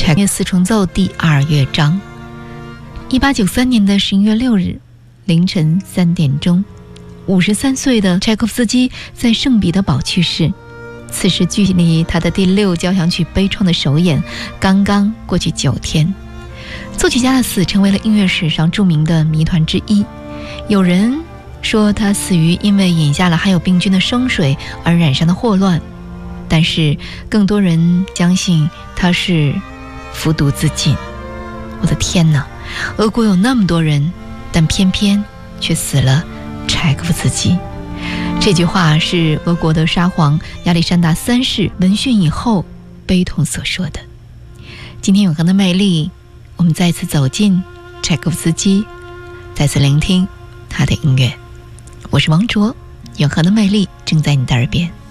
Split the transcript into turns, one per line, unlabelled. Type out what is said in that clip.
柴可夫四重奏第2乐章。1893年的11月6日凌晨3点钟，53岁的柴可夫斯基在圣彼得堡去世。此时距离他的第6交响曲悲怆的首演刚刚过去9天。作曲家的死成为了音乐史上著名的谜团之一。有人说他死于因为饮下了含有病菌的生水而染上的霍乱，但是更多人相信他是服毒自尽。我的天哪，俄国有那么多人，但偏偏却死了柴可夫斯基。这句话是俄国的沙皇亚历山大3世闻讯以后悲痛所说的。今天永恒的魅力，我们再次走进柴可夫斯基，再次聆听他的音乐。我是王卓，永恒的魅力正在你的耳边。